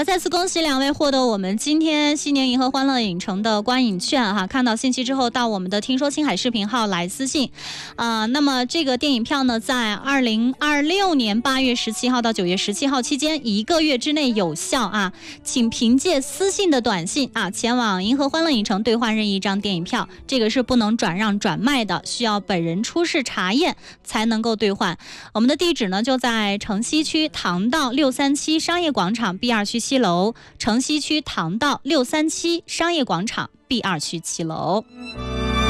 了，再次恭喜2位获得我们今天西年银河欢乐影城的观影券哈！看到信息之后，到我们的听说青海视频号来私信。那么这个电影票呢，在2026年8月17号到9月17号期间1个月之内有效啊，请凭借私信的短信啊，前往银河欢乐影城兑换任意一张电影票，这个是不能转让转卖的，需要本人出示查验才能够兑换。我们的地址呢就在城西区唐道637商业广场 B2区7楼，城西区唐道637商业广场 B2区7楼。